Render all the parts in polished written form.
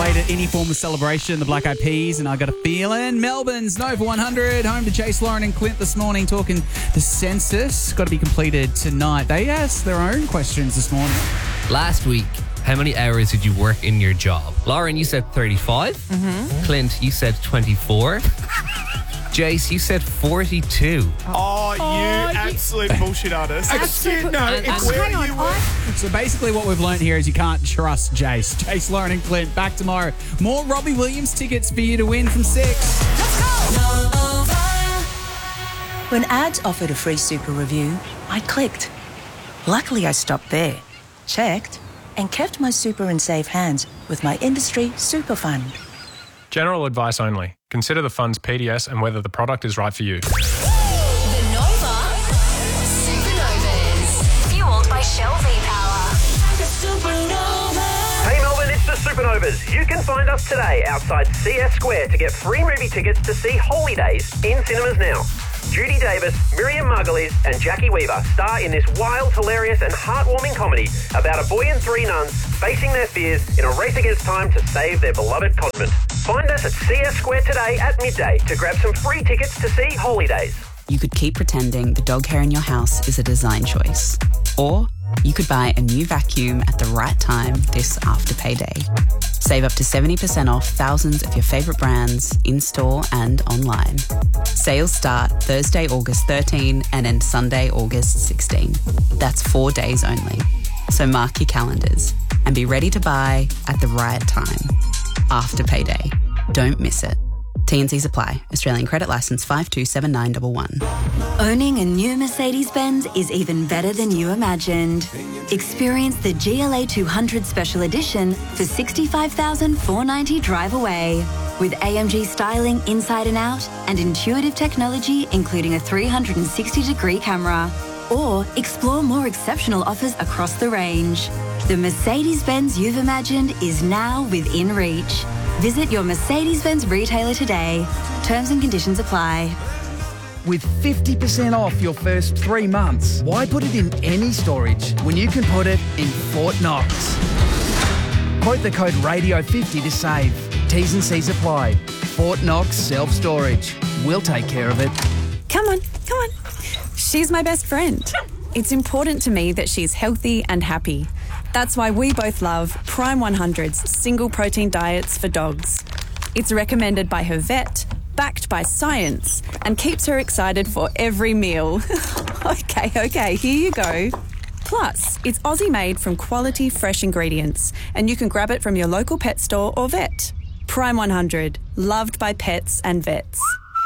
great at any form of celebration. The Black Eyed Peas and I Got a Feeling. Melbourne's Nova 100, home to Chase, Lauren and Clint this morning, talking the census. Got to be completed tonight. They asked their own questions this morning. Last week, how many hours did you work in your job? Lauren, you said 35. Mm-hmm. Clint, you said 24. Jace, you said 42. Oh, you absolute bullshit artist. Hang on. So basically what we've learned here is you can't trust Jace. Chase, Lauren and Clint, back tomorrow. More Robbie Williams tickets for you to win from 6. When ads offered a free super review, I clicked. Luckily, I stopped there, checked, and kept my super in safe hands with my industry super fund. General advice only. Consider the fund's PDS and whether the product is right for you. The Nova Supernovas. Fueled by Shell V-Power. Hey Melbourne, it's the Supernovas. You can find us today outside CS Square to get free movie tickets to see Holy Days in cinemas now. Judy Davis, Miriam Margolyes and Jackie Weaver star in this wild, hilarious and heartwarming comedy about a boy and 3 nuns facing their fears in a race against time to save their beloved convent. Find us at CS Square today at midday to grab some free tickets to see Holy Days. You could keep pretending the dog hair in your house is a design choice. Or you could buy a new vacuum at the right time this after payday. Save up to 70% off thousands of your favourite brands in-store and online. Sales start Thursday, August 13 and end Sunday, August 16. That's 4 days only. So mark your calendars and be ready to buy at the right time. After payday. Don't miss it. T&Cs apply. Australian credit licence 527911. Owning a new Mercedes-Benz is even better than you imagined. Experience the GLA 200 Special Edition for $65,490 drive away. With AMG styling inside and out and intuitive technology including a 360-degree camera. Or explore more exceptional offers across the range. The Mercedes-Benz you've imagined is now within reach. Visit your Mercedes-Benz retailer today. Terms and conditions apply. With 50% off your first 3 months, why put it in any storage when you can put it in Fort Knox? Quote the code RADIO50 to save. T's and C's apply. Fort Knox Self-Storage. We'll take care of it. Come on. She's my best friend. It's important to me that she's healthy and happy. That's why we both love Prime 100's single protein diets for dogs. It's recommended by her vet, backed by science, and keeps her excited for every meal. Okay, here you go. Plus, it's Aussie made from quality fresh ingredients, and you can grab it from your local pet store or vet. Prime 100, loved by pets and vets.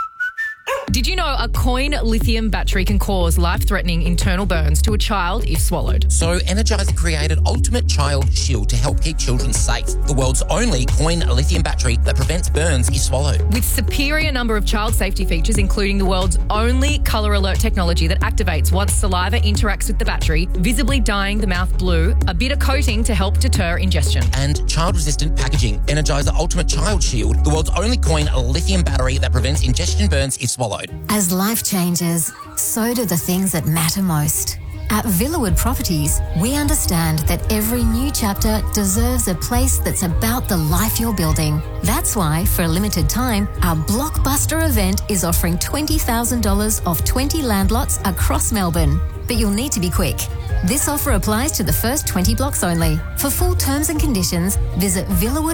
Did you know a coin lithium battery can cause life-threatening internal burns to a child if swallowed? So Energizer created Ultimate Child Shield to help keep children safe. The world's only coin lithium battery that prevents burns if swallowed. With superior number of child safety features, including the world's only colour alert technology that activates once saliva interacts with the battery, visibly dyeing the mouth blue, a bitter coating to help deter ingestion. And child-resistant packaging. Energizer Ultimate Child Shield, the world's only coin lithium battery that prevents ingestion burns if swallowed. As life changes, so do the things that matter most. At Villawood Properties, we understand that every new chapter deserves a place that's about the life you're building. That's why, for a limited time, our blockbuster event is offering $20,000 off 20 land lots across Melbourne. But you'll need to be quick. This offer applies to the first 20 blocks only. For full terms and conditions, visit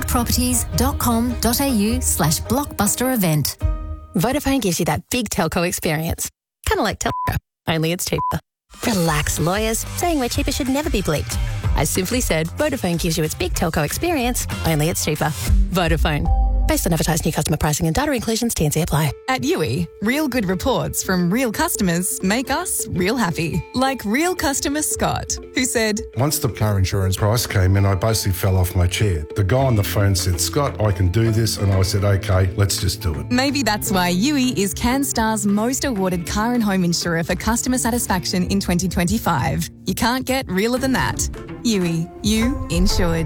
villawoodproperties.com.au/blockbuster event. Vodafone gives you that big telco experience. Kind of like telco, only it's cheaper. Relax, lawyers. Saying we're cheaper should never be bleeped. As simply said, Vodafone gives you its big telco experience, only it's cheaper. Vodafone. Based on advertised new customer pricing and data inclusions, T&C apply. At Yui, real good reports from real customers make us real happy. Like real customer Scott, who said, Once the car insurance price came in, I basically fell off my chair. The guy on the phone said, Scott, I can do this. And I said, okay, let's just do it. Maybe that's why Yui is CanStar's most awarded car and home insurer for customer satisfaction in 2025. You can't get realer than that. Yui, you insured.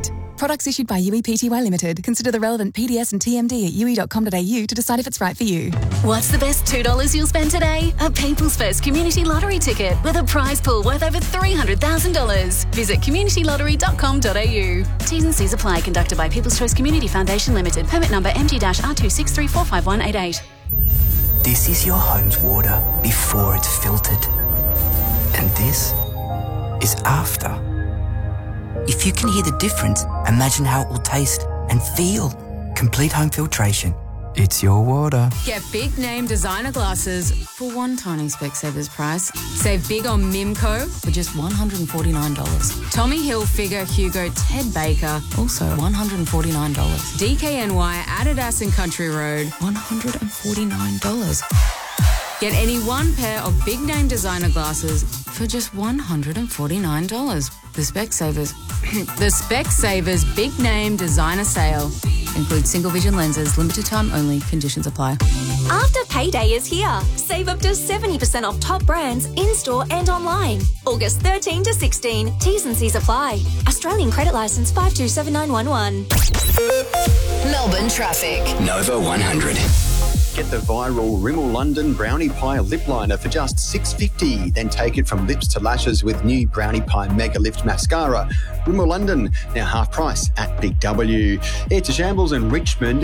Products issued by UEPTY Limited. Consider the relevant PDS and TMD at ue.com.au to decide if it's right for you. What's the best $2 you'll spend today? A People's First Community Lottery ticket with a prize pool worth over $300,000. Visit communitylottery.com.au. T's and C's apply. Conducted by People's Choice Community Foundation Limited. Permit number MG-R263451188. This is your home's water before it's filtered. And this is after. If you can hear the difference, imagine how it will taste and feel. Complete home filtration. It's your water. Get big name designer glasses for one tiny Specsavers price. Save big on Mimco for just $149. Tommy Hilfiger, Hugo, Ted Baker, also $149. DKNY, Adidas and Country Road, $149. Get any one pair of big name designer glasses for just $149. The Specsavers Big Name Designer Sale. Includes single vision lenses, limited time only, conditions apply. After payday is here. Save up to 70% off top brands in-store and online. August 13 to 16. T's and C's apply. Australian credit licence 527911. Melbourne traffic. Nova 100. Get the viral Rimmel London Brownie Pie Lip Liner for just $6.50. Then take it from lips to lashes with new Brownie Pie Mega Lift Mascara. Rimmel London, now half price at Big W. Head to Shambles in Richmond